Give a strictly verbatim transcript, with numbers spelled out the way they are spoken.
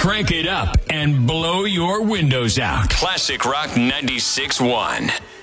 crank it up and blow your windows out. Classic Rock ninety-six point one.